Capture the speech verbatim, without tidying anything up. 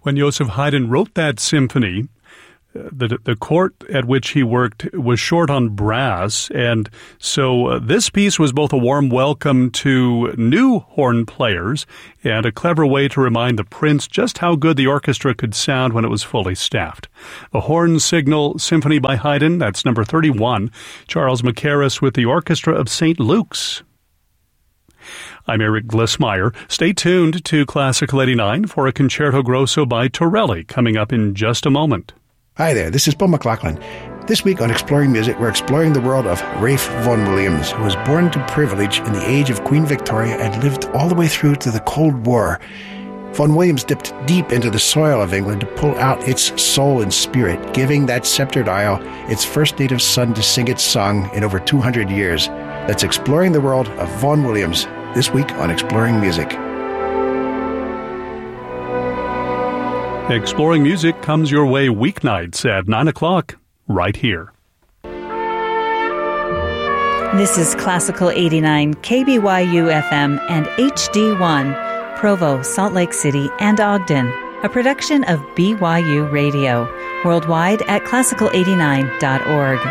When Joseph Haydn wrote that symphony, the the court at which he worked was short on brass, and so uh, this piece was both a warm welcome to new horn players and a clever way to remind the prince just how good the orchestra could sound when it was fully staffed. The Horn Signal Symphony by Haydn, that's number thirty-one. Charles Mackerras with the Orchestra of Saint Luke's. I'm Eric Glissmeyer. Stay tuned to Classical eighty-nine for a Concerto Grosso by Torelli coming up in just a moment. Hi there, this is Paul McLaughlin. This week on Exploring Music, we're exploring the world of Ralph Vaughan Williams, who was born to privilege in the age of Queen Victoria and lived all the way through to the Cold War. Vaughan Williams dipped deep into the soil of England to pull out its soul and spirit, giving that sceptered isle its first native son to sing its song in over two hundred years. That's Exploring the World of Vaughan Williams, this week on Exploring Music. Exploring Music comes your way weeknights at nine o'clock, right here. This is Classical eighty-nine, K B Y U F M and H D one, Provo, Salt Lake City, and Ogden, a production of B Y U Radio, worldwide at classical eighty-nine dot org.